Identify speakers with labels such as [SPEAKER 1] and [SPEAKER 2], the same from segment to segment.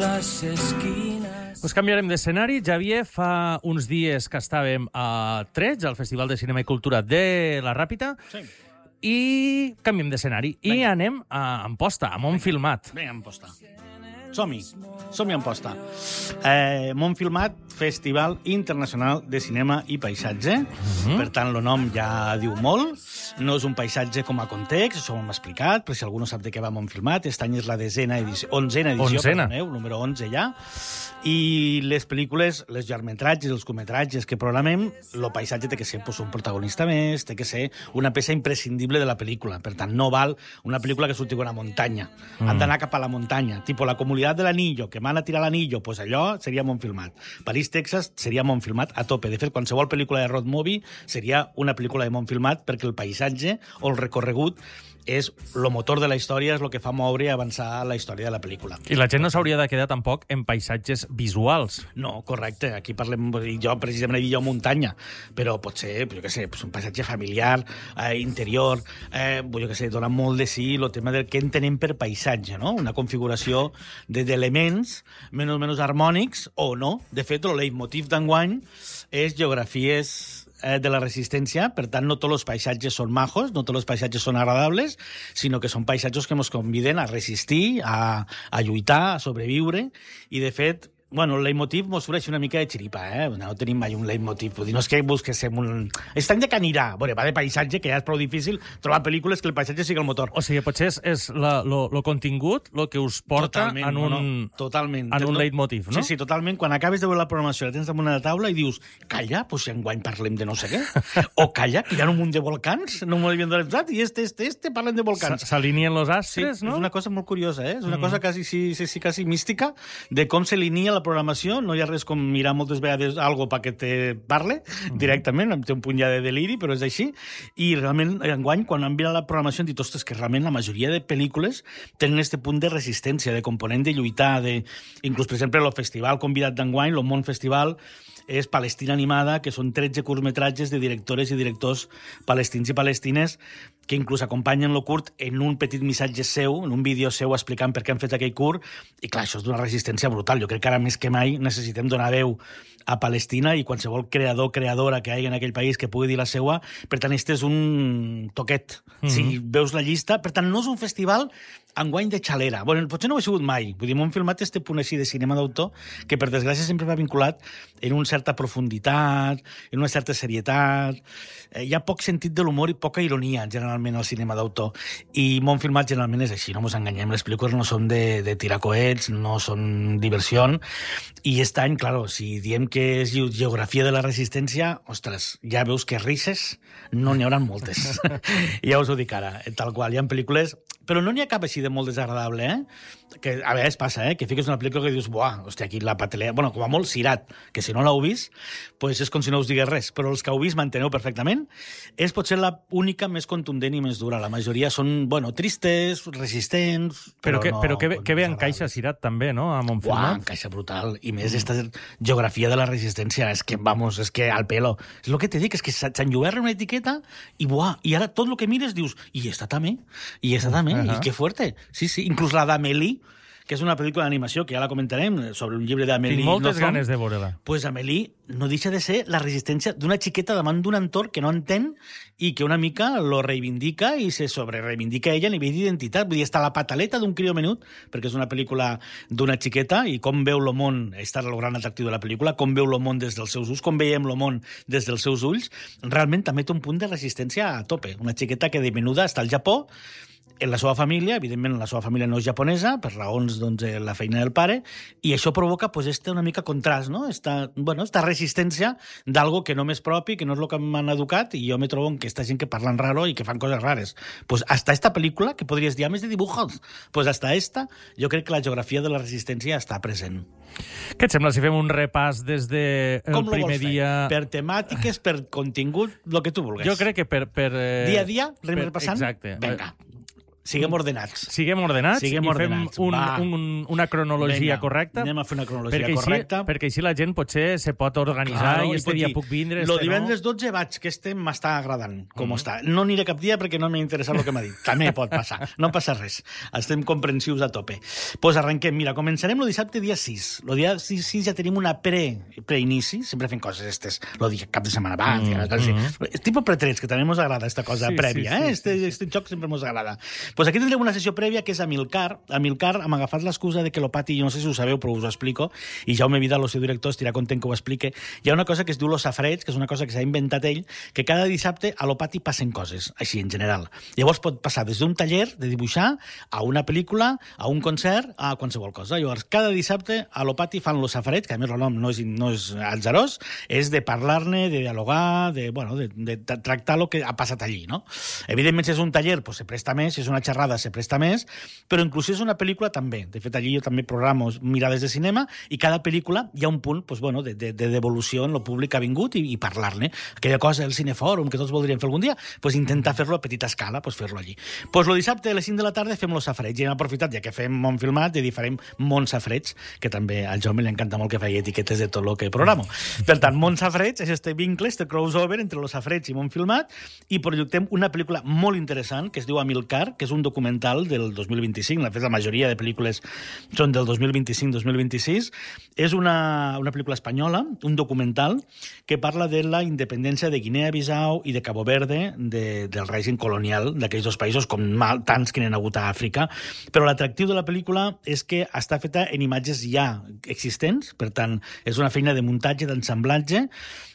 [SPEAKER 1] las esquinas.
[SPEAKER 2] Pues canviarem d'escenari. Xavier, fa uns dies que estàvem a Treig, al Festival de Cinema i Cultura de la Ràpita,
[SPEAKER 3] Sí.
[SPEAKER 2] i canviem d'escenari. I anem a Amposta, a Montfilmat.
[SPEAKER 3] Vinga, Amposta. Som-hi. Som-hi a Amposta. Montfilmat, Festival Internacional de Cinema i Paisatge. Per tant, el nom ja diu molt. No és un paisatge com a context, això ho hem explicat, per si algú no sap de què va Montfilmat. Aquest any és la onzena edició, perdoneu, número 11 ja. I les pel·lícules, les llargmetratges, els curtmetratges que programem, el paisatge té que ser un protagonista més, té que ser una peça imprescindible de la pel·lícula. Per tant, no val una pel·lícula que surti a una muntanya. Han d'anar cap a la muntanya. Tipo la comunitat de l'Anillo, que van a tirar l'Anillo, pues allò seria Montfilmat. París, Texas, seria Montfilmat a tope. De fet, qualsevol pel·lícula de road movie seria una pel·lícula de Montfilmat perquè el paisatge o el recorregut és el motor de la història, és el que fa moure i avançar la història de la pel·lícula.
[SPEAKER 2] I la gent no s'hauria de quedar tampoc en paisatges visuals.
[SPEAKER 3] No, correcte. Aquí parlem, jo precisament he dit jo muntanya, però pot ser, jo què sé, un paisatge familiar, interior, jo què sé, dona molt de sí el tema del que entenem per paisatge, no? Una configuració d'elements menys harmònics o no. De fet, el leitmotiv d'enguany és geografies de la resistència, per tant, no tots els paisatges són majos, no tots els paisatges són agradables, sinó que són paisatges que ens conviden a resistir, a lluitar, a sobreviure, i de fet, bueno, el leitmotiv mos ofereix una mica de xiripa, No tenim mai un leitmotiv. No és que busquéssim un... Estany de Canirà. Bueno, va de paisatge, que ja és prou difícil trobar pel·lícules que el paisatge sigui el motor.
[SPEAKER 2] O sigui, potser és el contingut el que us porta en un leitmotiv, no?
[SPEAKER 3] Sí, totalment. Quan acabes de veure la programació, la tens damunt de la taula i dius, calla, pues si enguany parlem de no sé què. O calla, que hi ha un munt de volcans, no m'ho havien donat, i parlem de volcans.
[SPEAKER 2] S'alineen els astres,
[SPEAKER 3] sí,
[SPEAKER 2] no?
[SPEAKER 3] És una cosa molt curiosa, És una cosa quasi mística de com s'alinea la programació. No hi ha res com mirar moltes vegades algo perquè te parle directament, té un punt ja de deliri, però és així. I realment, enguany, quan han mirat la programació, han dit, ostres, que realment la majoria de pel·lícules tenen aquest punt de resistència, de component de lluitar, inclús, per exemple, el festival convidat d'enguany, el Mont Festival, és Palestina Animada, que són 13 curtmetratges de directores i directors palestins i palestines que inclús acompanyen el curt en un petit missatge seu, en un vídeo seu explicant per què han fet aquell curt, i clar, això és d'una resistència brutal. Jo crec que ara més que mai necessitem donar veu a Palestina i qualsevol creador, creadora que hi hagi en aquell país que pugui dir la seua. Per tant, este és un toquet. Si veus la llista... Per tant, no és un festival enguany de xalera. Bueno, potser no ho he sigut mai. Vull dir, Montfilmat té este punt així de cinema d'autor que, per desgràcia, sempre m'ha vinculat en una certa profunditat, en una certa serietat. Hi ha poc sentit de l'humor i poca ironia, generalment, al cinema d'autor. I Montfilmat, generalment, és així, no ens enganyem. Les pel·lícules no són de tirar coets, no són diversió. I aquest any, claro, si diem que és geografia de la resistència, ostres, ja veus que risses no n'hi haurà moltes. Ja us ho dic ara, tal qual. Hi ha pel·lícules... Però no n'hi ha cap així de molt desagradable, Que a vegades passa, que fiques una pel·lícula que dius, buah, hòstia, aquí la patelea... Bueno, com a molt Cirat, que si no l'heu vist, pues és com si no us digués res. Però els que heu vist manteneu perfectament. És potser la única més contundent i més dura. La majoria són, bueno, tristes, resistents...
[SPEAKER 2] Però que bé encaixa Cirat també, no?, a Montfilmat.
[SPEAKER 3] Buah, encaixa brutal. I més esta geografia de la resistència. És que, vamos, és que al pelo. És el que te dic, és que s'enlluerra una etiqueta i, buah, i ara tot el que mires dius, i esta també, i esta també. I que fuerte. Sí, inclús la d'Amélie, que és una pel·lícula d'animació, que ja la comentarem, sobre un llibre d'Amélie.
[SPEAKER 2] Tinc moltes ganes de veure-la.
[SPEAKER 3] Pues Amélie no deixa de ser la resistència d'una xiqueta davant d'un entorn que no entén i que una mica lo reivindica i se sobrereivindica ella a nivell d'identitat. Vull dir, està la pataleta d'un crió menut, perquè és una pel·lícula d'una xiqueta, i com veu el món, està el gran atractiu de la pel·lícula, com veu el món des dels seus ulls, com veiem el món des dels seus ulls, realment també té un punt de resistència a tope. Una xiqueta que de menuda està al Japó, en la seva família, evidentment la seva família no és japonesa, per raons de la feina del pare, i això provoca una mica contrast, no? Esta resistència d'algo que no m'és propi, que no és el que m'han educat, i jo me trobo amb aquesta gent que parlen raro i que fan coses rares. Pues hasta esta pel·lícula, que podries dir, a més de dibujos, pues hasta esta, jo crec que la geografia de la resistència està present.
[SPEAKER 2] Què et sembla si fem un repàs des del primer dia?
[SPEAKER 3] Per temàtiques, per contingut, el que tu vulguis.
[SPEAKER 2] Jo crec que per
[SPEAKER 3] dia a dia, anem repassant?
[SPEAKER 2] Exacte.
[SPEAKER 3] Vinga. Siguem ordenats.
[SPEAKER 2] Siguem ordenats i fem una cronologia correcta.
[SPEAKER 3] Anem a fer una cronologia correcta.
[SPEAKER 2] Perquè així la gent potser se pot organitzar i este dia puc vindre.
[SPEAKER 3] El divendres 12 vaig, que m'està agradant com està. No aniré cap dia perquè no m'ha interessat el que m'ha dit. També pot passar, no passa res. Estem comprensius a tope. Doncs arrenquem. Mira, començarem el dissabte dia 6. El dia 6 ja tenim una preinici, sempre fem coses estes, el dia cap de setmana abans, tipus pretrets, que també ens agrada esta cosa prèvia. Este joc sempre ens agrada. Pues aquí tindrem una sessió prèvia que és a Amilcar. Amilcar hem agafat l'excusa de que l'Opati, jo no sé si ho sabeu, però us ho explico, i Jaume Vidal, el seu director, estirà content que ho explique. Hi ha una cosa que es diu Los Safareig, que és una cosa que s'ha inventat ell, que cada dissabte a l'Opati passen coses, així, en general. Llavors pot passar des d'un taller de dibuixar a una pel·lícula, a un concert, a qualsevol cosa. Llavors, cada dissabte a l'Opati fan Los Safareig, que a més el nom no és atzarós, és de parlar-ne, de dialogar, de tractar el que ha passat allí, no? Evidentment, si és un taller, pues se presta més, si és una xerrada se presta més, però inclús si és una pel·lícula també. De fet, allí jo també programo mirades de cinema i cada pel·lícula hi ha un punt de devolució en el públic que ha vingut i parlar-ne. Aquella cosa del cinefòrum que tots voldríem fer algun dia, intentar fer-lo a petita escala, fer-lo allí. El dissabte a les 5 de la tarda fem Los Safareig i hem aprofitat, ja que fem món filmat, i farem Mont Safareig, que també al Jaume li encanta molt que faci etiquetes de tot el que programo. Per tant, Mont Safareig és este vincle, este crossover entre Los Safareig i món filmat, i projectem una pel·lícula molt interessant que es diu Amilcar, que és un documental del 2025, de fet la majoria de pel·lícules són del 2025-2026, és una pel·lícula espanyola, un documental que parla de la independència de Guinea-Bissau i de Cabo Verde del règim colonial d'aquells dos països, com tants que n'hi ha hagut a Àfrica, però l'atractiu de la pel·lícula és que està feta en imatges ja existents, per tant, és una feina de muntatge, d'ensamblatge,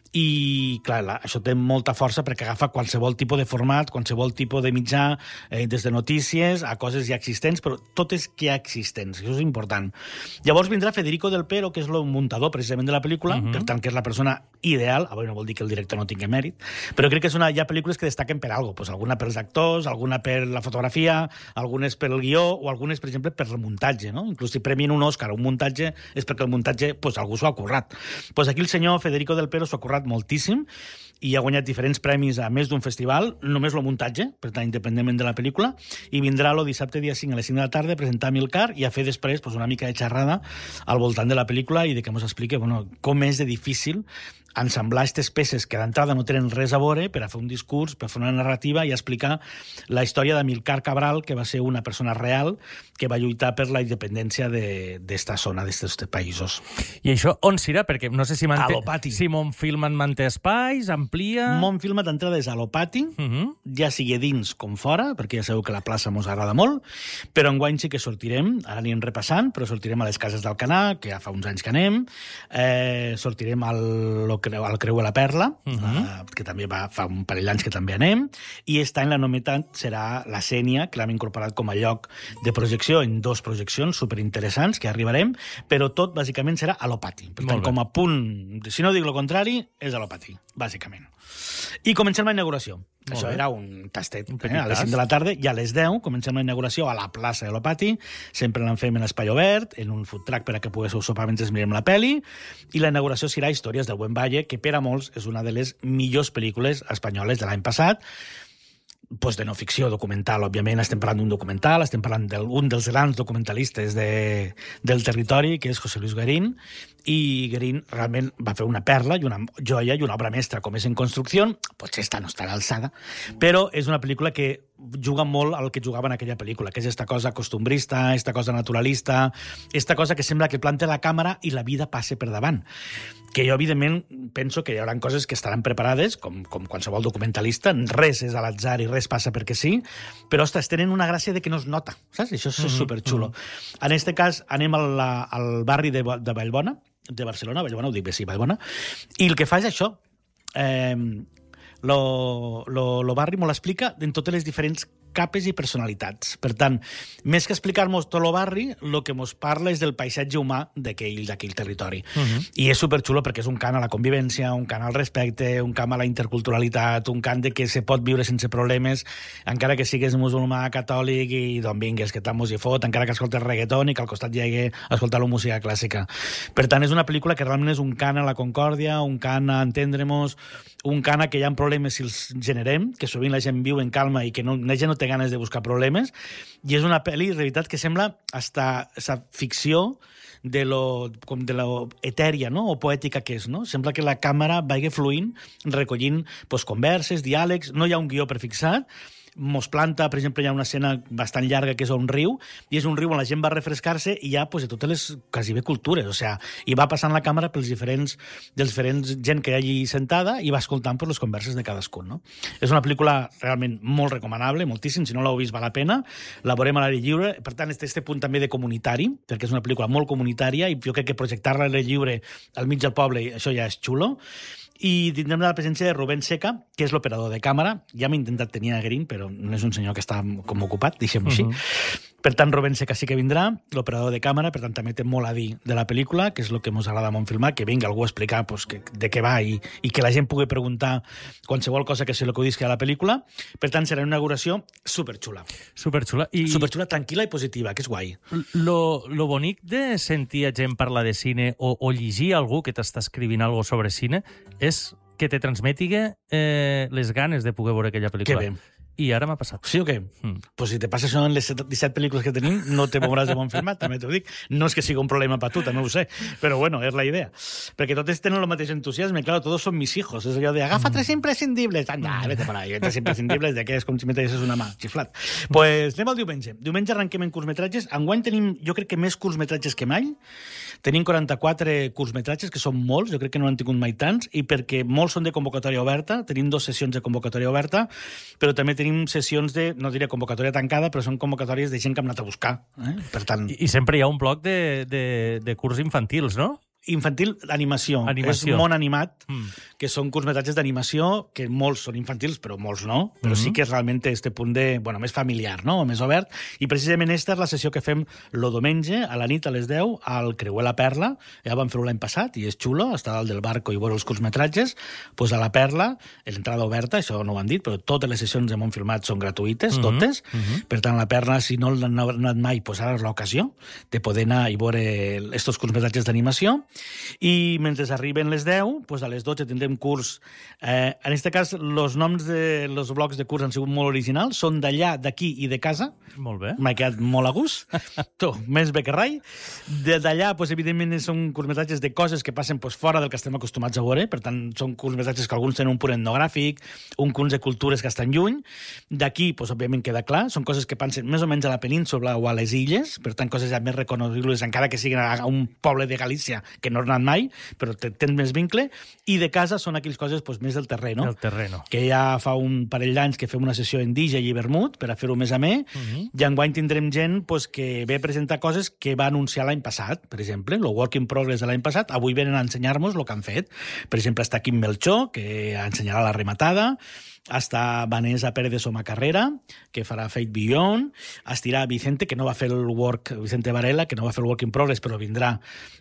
[SPEAKER 3] i, clar, això té molta força perquè agafa qualsevol tipus de format, qualsevol tipus de mitjà, des de notícies a coses ja existents, però totes ja existents, això és important. Llavors vindrà Federico del Pero, que és el muntador precisament de la pel·lícula, per tant que és la persona ideal, no vol dir que el director no tingui mèrit, però crec que hi ha pel·lícules que destaquen per alguna cosa, alguna pels actors, alguna per la fotografia, algunes per el guió, o algunes, per exemple, per el muntatge, no? Inclús si premien un Òscar o un muntatge és perquè el muntatge, algú s'ho ha currat. Aquí el senyor Federico del Pero s'ho ha currat moltíssim i ha guanyat diferents premis a més d'un festival, només el muntatge, per tant, independentment de la pel·lícula, i vindrà el dissabte dia 5 a les 5 de la tarda a presentar Amilcar i a fer després una mica de xerrada al voltant de la pel·lícula i de que ens expliqui com és de difícil ensamblar aquestes peces que d'entrada no tenen res a veure per a fer un discurs, per a fer una narrativa i explicar la història d'Amilcar Cabral, que va ser una persona real que va lluitar per la independència d'esta zona, d'aquests països.
[SPEAKER 2] I això on serà? Perquè no sé si Montfilmat manté espais, amplia...
[SPEAKER 3] Montfilmat d'entrada és a l'Opati, ja sigui dins com fora, perquè ja sabeu que la plaça mos agrada molt, però enguany sí que sortirem, ara anirem repassant, però sortirem a les Cases d'Alcanar, que ja fa uns anys que anem, sortirem al Creu a la Perla, que també fa un parell d'anys que també anem, i aquest any la novetat serà la Sénia, que l'hem incorporat com a lloc de projecció en 2 projeccions superinteressants, que arribarem, però tot bàsicament serà a l'Opati. Per tant, com a punt, si no dic el contrari, és a l'Opati, bàsicament. I comencem la inauguració. Això era un tastet. A les 5 de la tarda i a les 10 comencem la inauguració a la plaça de l'Opati. Sempre l'en fem en espai obert, en un food truck per a que poguéssiu sopar mentre mirem la pel·li. I la inauguració serà Històries del Buen Valle, que per a molts és una de les millors pel·lícules espanyoles de l'any passat. De no ficció, documental, òbviament estem parlant d'un documental, estem parlant d'un dels grans documentalistes del territori, que és José Luis Garín, i Garín realment va fer una perla i una joia i una obra mestra, com és En construcció, potser no està a l'alçada, però és una pel·lícula que juga molt al que jugava en aquella pel·lícula, que és esta cosa costumbrista, esta cosa naturalista, esta cosa que sembla que planta la càmera i la vida passa per davant. Que jo, evidentment, penso que hi haurà coses que estaran preparades, com qualsevol documentalista, res és a l'atzar i res passa perquè sí, però, ostres, tenen una gràcia de que no es nota, saps? Això és superxulo. En aquest cas, anem al barri de Vallbona, de Barcelona, Vallbona, ho dic bé, sí, Vallbona, i el que fa és això. Lo barri m'ho l'explica en totes les diferents capes i personalitats. Per tant, més que explicar-nos tot el barri, el que ens parla és del paisatge humà d'aquell territori. I és superxulo perquè és un cant a la convivència, un cant al respecte, un cant a la interculturalitat, un cant de que se pot viure sense problemes, encara que sigues musulmà, catòlic i d'on vingues, que tant mos hi fot, encara que escoltes reggaeton i que al costat hi hagi escoltar la música clàssica. Per tant, és una pel·lícula que realment és un cant a la concòrdia, un cant a entendre-nos, un cant a que hi ha problemes si els generem, que sovint la gent viu en calma i que la gent no té ganes de buscar problemes, i és una pel·li, en realitat, que sembla hasta ficció de lo etèria, no? O poètica que és, no? Sembla que la càmera vagi fluint, recollint pues, converses, diàlegs, no hi ha un guió prefixat, mos planta, per exemple, hi ha una escena bastant llarga que és un riu, i és un riu on la gent va refrescar-se i hi ha pues, de totes les, quasi bé, cultures, o sea, i va passant la càmera dels diferents gent que hi ha allí sentada i va escoltant pues, les converses de cadascun, no? És una pel·lícula realment molt recomanable, moltíssim, si no l'heu vist val la pena, la veurem a l'aire lliure, per tant, este punt també de comunitari, perquè és una pel·lícula molt comunitària i jo crec que projectar-la a l'aire lliure al mig del poble, això ja és xulo. I tindrem la presència de Rubén Seca, que és l'operador de càmera. Ja m'he intentat tenir a Green, però no és un senyor que està com ocupat, deixem-ho així. Per tant, Rubén Seca sí que vindrà, l'operador de càmera, per tant, també té molt a dir de la pel·lícula, que és el que ens agrada molt filmar, que vingui algú a explicar pues, de què va i que la gent pugui preguntar qualsevol cosa que se li acudisca a la pel·lícula. Per tant, serà una inauguració superxula.
[SPEAKER 2] Superxula.
[SPEAKER 3] Superxula, tranquil·la i positiva, que és guai.
[SPEAKER 2] Lo bonic de sentir a gent parlar de cine o llegir algú que t'està escrivint algo sobre cine és que te transmeti les ganes de poder veure aquella pel·lícula.
[SPEAKER 3] Que bé.
[SPEAKER 2] I ara m'ha passat.
[SPEAKER 3] Sí o què? Pues si te passa això en les 17 pel·lícules que tenim, no te veuràs de bon filmat, també t'ho dic. No és que sigui un problema per tu, també ho sé, però bueno, és la idea. Perquè totes tenen el mateix entusiasme, claro, todos son mis hijos. És allò de, agafa 3 imprescindibles. Anda, vete por ahí, 3 imprescindibles, de què és com si metessis una mà, xiflat. Pues anem al diumenge. Diumenge arrenquem en curtmetratges. Enguany tenim, jo crec que més curtmetratges que mai. Tenim 44 curtmetratges, que són molts, jo crec que no han tingut mai tants, i perquè molts són de convocatòria oberta, tenim 2 sessions de convocatòria oberta, però també tenim sessions de, no diré convocatòria tancada, però són convocatòries de gent que hem anat a buscar. Per tant...
[SPEAKER 2] I sempre hi ha un bloc de curs infantils, no?
[SPEAKER 3] Infantil, animació. És món animat, que són curtmetratges d'animació, que molts són infantils, però molts no, però sí que realment té este punt de, bueno, més familiar, no? Més obert, i precisament esta és la sessió que fem lo diumenge, a la nit, a les 10, al Creuer la Perla, ja vam fer-ho l'any passat, i és xulo, estar dalt del barco i veure els curtmetratges, pues a la Perla, l'entrada oberta, això no ho han dit, però totes les sessions de Món Filmat són gratuïtes, totes, per tant, la Perla, si no l'han anat mai, pues ara és l'ocasió de poder anar i veure estos curtmetratges d'animació. I mentre arriben les 10, pues a les 12 tindrem curs. En aquest cas, els noms dels blocs de curs han sigut molt originals, són d'allà, d'aquí i de casa.
[SPEAKER 2] Molt bé.
[SPEAKER 3] M'ha quedat molt a gust. Tu, més bé que rai. D'allà, pues, evidentment, són curtmetratges de coses que passen pues, fora del que estem acostumats a veure, per tant, són curtmetratges que alguns tenen un punt etnogràfic, un curs de cultures que estan lluny. D'aquí, pues, òbviament, queda clar, són coses que passen més o menys a la península o a les illes, per tant, coses ja més reconegudes, encara que siguin a un poble de Galícia que no anat mai, però tens més vincle, i de casa són aquelles coses pues, més del terreno.
[SPEAKER 2] El terreno.
[SPEAKER 3] Que ja fa un parell d'anys que fem una sessió en DJ i vermut per a fer-ho més amè, i enguany tindrem gent pues, que ve a presentar coses que va anunciar l'any passat, per exemple, el Work in Progress de l'any passat, avui venen a ensenyar-nos el que han fet. Per exemple, està Quim Melchor, que ensenyarà la rematada, està Vanessa Pérez de Soma Carrera, que farà Fate Beyond, estirà Vicente, que no va fer el Vicente Varela, que no va fer el Work in Progress, però vindrà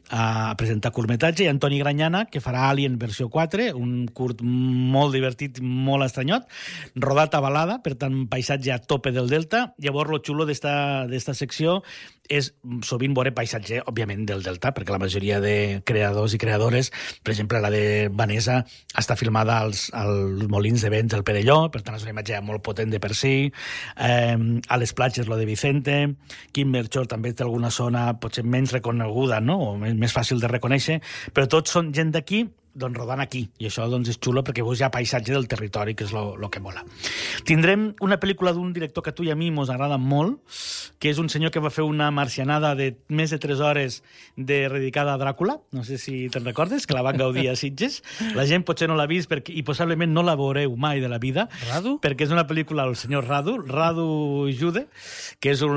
[SPEAKER 3] a presentar curtmetratge, i Antoni Granyana, que farà Alien versió 4, un curt molt divertit, molt estranyot, rodat a Balada, per tant, paisatge a tope del Delta. Llavors, lo xulo d'esta secció és sovint veure paisatge, òbviament, del Delta, perquè la majoria de creadors i creadores, per exemple, la de Vanessa, està filmada als molins de vents del Perelló, per tant, és una imatge molt potent de per si. A les platges, lo de Vicente. Quim Melchor també té alguna zona potser menys reconeguda, no? O més fàcil de reconèixer, però tots són gent d'aquí, doncs rodant aquí, i això doncs, és xulo perquè veus ja paisatge del territori, que és el que mola. Tindrem una pel·lícula d'un director que a tu i a mi mos agrada molt, que és un senyor que va fer una marcianada de més de 3 hores dedicada a Dràcula, no sé si te'n recordes, que la van gaudir a Sitges. La gent potser no l'ha vist i possiblement no la veureu mai de la vida,
[SPEAKER 2] Radu?
[SPEAKER 3] Perquè és una pel·lícula del senyor Radu Jude, que és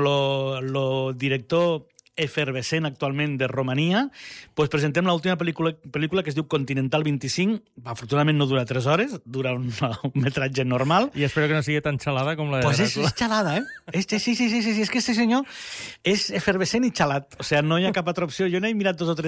[SPEAKER 3] el director efervescent actualment de Romania, pues presentem l'última pel·lícula que es diu Continental 25. Afortunadament no dura 3 hores, dura un metratge normal.
[SPEAKER 2] I espero que no sigui tan xalada com la de
[SPEAKER 3] Pues és xalada, eh? Sí, és que este senyor és efervescent i xalat. O sea, no hi ha cap altra opció. Jo n'he mirat 2 o 3